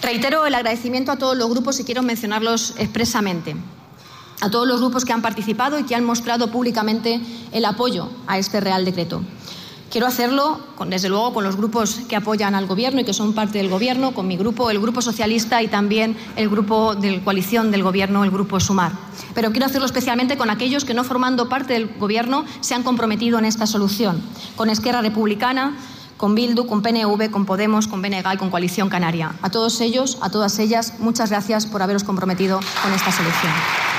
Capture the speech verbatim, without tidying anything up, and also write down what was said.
Reitero el agradecimiento a todos los grupos y quiero mencionarlos expresamente. A todos los grupos que han participado y que han mostrado públicamente el apoyo a este Real Decreto. Quiero hacerlo, con, desde luego, con los grupos que apoyan al Gobierno y que son parte del Gobierno, con mi grupo, el Grupo Socialista y también el Grupo de coalición del Gobierno, el Grupo Sumar. Pero quiero hacerlo especialmente con aquellos que, no formando parte del Gobierno, se han comprometido en esta solución, con Esquerra Republicana, con Bildu, con P N V, con Podemos, con B N G y con Coalición Canaria. A todos ellos, a todas ellas, muchas gracias por haberos comprometido con esta solución.